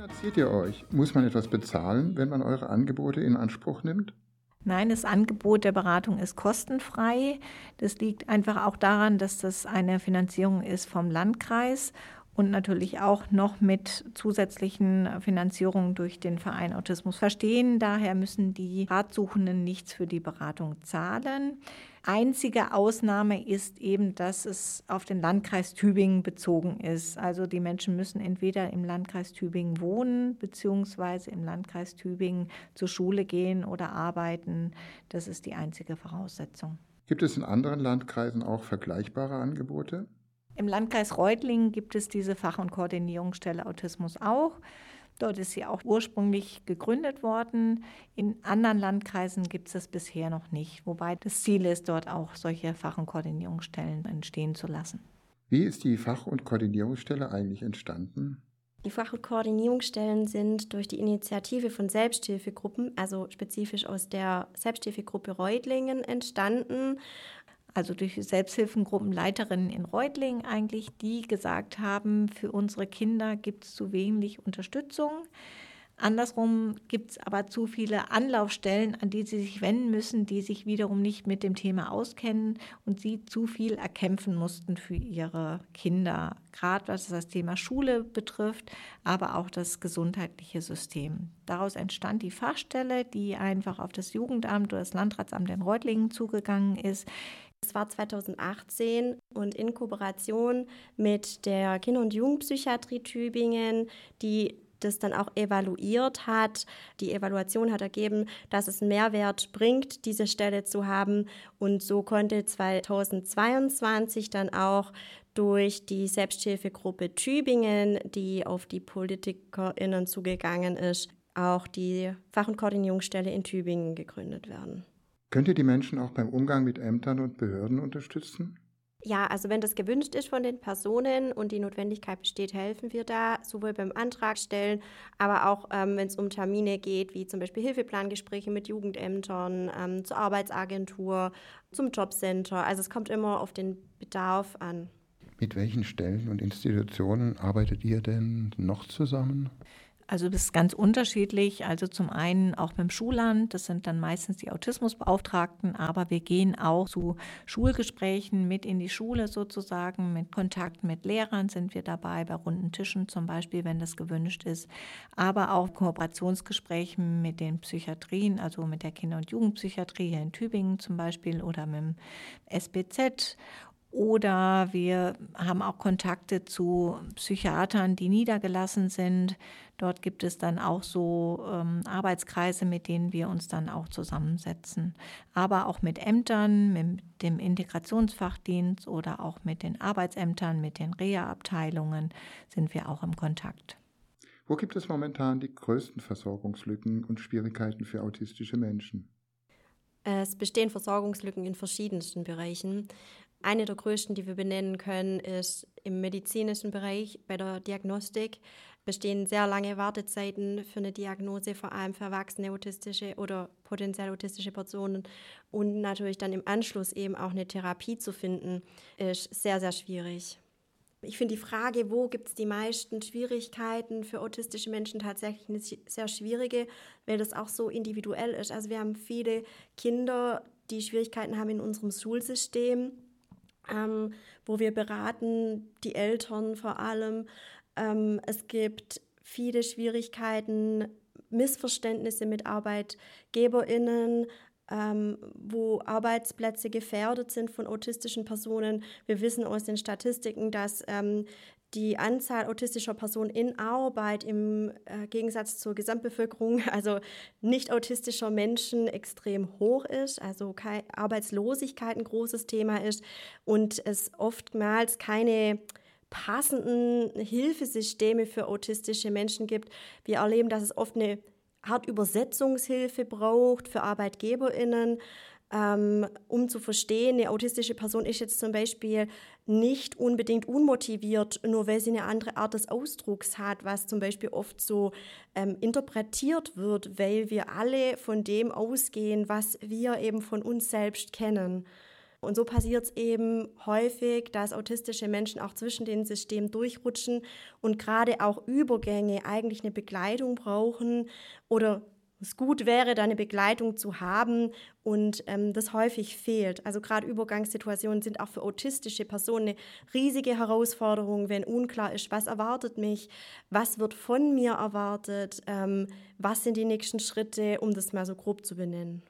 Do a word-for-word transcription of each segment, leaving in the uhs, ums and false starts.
Finanziert ihr euch? Muss man etwas bezahlen, wenn man eure Angebote in Anspruch nimmt? Nein, das Angebot der Beratung ist kostenfrei. Das liegt einfach auch daran, dass das eine Finanzierung ist vom Landkreis und natürlich auch noch mit zusätzlichen Finanzierungen durch den Verein Autismus verstehen. Daher müssen die Ratsuchenden nichts für die Beratung zahlen. Einzige Ausnahme ist eben, dass es auf den Landkreis Tübingen bezogen ist. Also die Menschen müssen entweder im Landkreis Tübingen wohnen, beziehungsweise im Landkreis Tübingen zur Schule gehen oder arbeiten. Das ist die einzige Voraussetzung. Gibt es in anderen Landkreisen auch vergleichbare Angebote? Im Landkreis Reutlingen gibt es diese Fach- und Koordinierungsstelle Autismus auch. Dort ist sie auch ursprünglich gegründet worden. In anderen Landkreisen gibt es das bisher noch nicht, wobei das Ziel ist, dort auch solche Fach- und Koordinierungsstellen entstehen zu lassen. Wie ist die Fach- und Koordinierungsstelle eigentlich entstanden? Die Fach- und Koordinierungsstellen sind durch die Initiative von Selbsthilfegruppen, also spezifisch aus der Selbsthilfegruppe Reutlingen, entstanden. Also durch Selbsthilfengruppenleiterinnen in Reutlingen eigentlich, die gesagt haben, für unsere Kinder gibt es zu wenig Unterstützung. Andersrum gibt es aber zu viele Anlaufstellen, an die sie sich wenden müssen, die sich wiederum nicht mit dem Thema auskennen und sie zu viel erkämpfen mussten für ihre Kinder, gerade was das Thema Schule betrifft, aber auch das gesundheitliche System. Daraus entstand die Fachstelle, die einfach auf das Jugendamt oder das Landratsamt in Reutlingen zugegangen ist. Es war zweitausendachtzehn und in Kooperation mit der Kinder- und Jugendpsychiatrie Tübingen, die das dann auch evaluiert hat. Die Evaluation hat ergeben, dass es einen Mehrwert bringt, diese Stelle zu haben. Und so konnte zweitausendzweiundzwanzig dann auch durch die Selbsthilfegruppe Tübingen, die auf die PolitikerInnen zugegangen ist, auch die Fach- und Koordinierungsstelle in Tübingen gegründet werden. Könnt ihr die Menschen auch beim Umgang mit Ämtern und Behörden unterstützen? Ja, also wenn das gewünscht ist von den Personen und die Notwendigkeit besteht, helfen wir da, sowohl beim Antrag stellen, aber auch ähm, wenn es um Termine geht, wie zum Beispiel Hilfeplangespräche mit Jugendämtern, ähm, zur Arbeitsagentur, zum Jobcenter. Also es kommt immer auf den Bedarf an. Mit welchen Stellen und Institutionen arbeitet ihr denn noch zusammen? Also das ist ganz unterschiedlich. Also zum einen auch mit dem Schulamt, das sind dann meistens die Autismusbeauftragten, aber wir gehen auch zu Schulgesprächen mit in die Schule sozusagen, mit Kontakt mit Lehrern sind wir dabei, bei runden Tischen zum Beispiel, wenn das gewünscht ist, aber auch Kooperationsgesprächen mit den Psychiatrien, also mit der Kinder- und Jugendpsychiatrie hier in Tübingen zum Beispiel oder mit dem S B Z. Oder wir haben auch Kontakte zu Psychiatern, die niedergelassen sind. Dort gibt es dann auch so ähm, Arbeitskreise, mit denen wir uns dann auch zusammensetzen. Aber auch mit Ämtern, mit dem Integrationsfachdienst oder auch mit den Arbeitsämtern, mit den Reha-Abteilungen sind wir auch im Kontakt. Wo gibt es momentan die größten Versorgungslücken und Schwierigkeiten für autistische Menschen? Es bestehen Versorgungslücken in verschiedensten Bereichen. Eine der größten, die wir benennen können, ist im medizinischen Bereich bei der Diagnostik. Bestehen sehr lange Wartezeiten für eine Diagnose, vor allem für erwachsene autistische oder potenziell autistische Personen. Und natürlich dann im Anschluss eben auch eine Therapie zu finden, ist sehr, sehr schwierig. Ich finde die Frage, wo gibt es die meisten Schwierigkeiten für autistische Menschen, tatsächlich eine sehr schwierige, weil das auch so individuell ist. Also wir haben viele Kinder, die Schwierigkeiten haben in unserem Schulsystem, ähm, wo wir beraten, die Eltern vor allem. Ähm, es gibt viele Schwierigkeiten, Missverständnisse mit ArbeitgeberInnen, ähm, wo Arbeitsplätze gefährdet sind von autistischen Personen. Wir wissen aus den Statistiken, dass ähm, die Anzahl autistischer Personen in Arbeit im äh, Gegensatz zur Gesamtbevölkerung, also nicht autistischer Menschen, extrem hoch ist, also keine Arbeitslosigkeit ein großes Thema ist und es oftmals keine passenden Hilfesysteme für autistische Menschen gibt. Wir erleben, dass es oft eine Art Übersetzungshilfe braucht für ArbeitgeberInnen, ähm, um zu verstehen, eine autistische Person ist jetzt zum Beispiel nicht unbedingt unmotiviert, nur weil sie eine andere Art des Ausdrucks hat, was zum Beispiel oft so ähm, interpretiert wird, weil wir alle von dem ausgehen, was wir eben von uns selbst kennen. Und so passiert es eben häufig, dass autistische Menschen auch zwischen den Systemen durchrutschen und gerade auch Übergänge eigentlich eine Begleitung brauchen oder es gut wäre, da eine Begleitung zu haben und ähm, das häufig fehlt. Also gerade Übergangssituationen sind auch für autistische Personen eine riesige Herausforderung, wenn unklar ist, was erwartet mich, was wird von mir erwartet, ähm, was sind die nächsten Schritte, um das mal so grob zu benennen.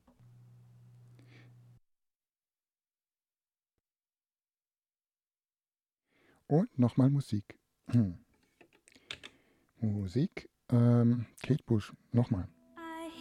Und nochmal Musik. Hm. Musik. Ähm, Kate Bush, nochmal.